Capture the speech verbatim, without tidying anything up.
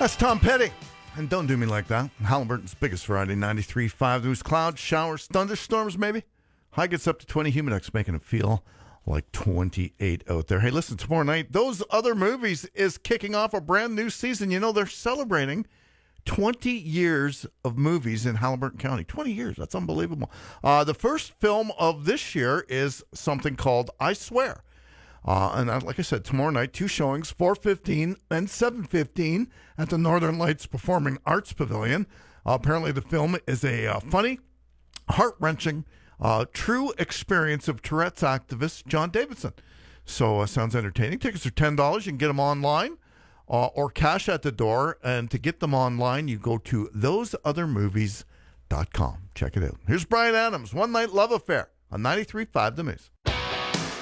That's Tom Petty. And don't do me like that. Halliburton's biggest Friday, ninety-three point five. There's clouds, showers, thunderstorms maybe. High gets up to twenty. Humidex making it feel like twenty-eight out there. Hey, listen, tomorrow night, Those Other Movies is kicking off a brand new season. You know, they're celebrating twenty years of movies in Halliburton County. twenty years. That's unbelievable. Uh, the first film of this year is something called I Swear. Uh, and uh, like I said, tomorrow night, two showings, four fifteen and seven fifteen at the Northern Lights Performing Arts Pavilion. Uh, apparently the film is a uh, funny, heart-wrenching, uh, true experience of Tourette's activist John Davidson. So uh, sounds entertaining. Tickets are ten dollars. You can get them online uh, or cash at the door. And to get them online, you go to those other movies dot com. Check it out. Here's Brian Adams, One Night Love Affair on ninety-three point five The Moose.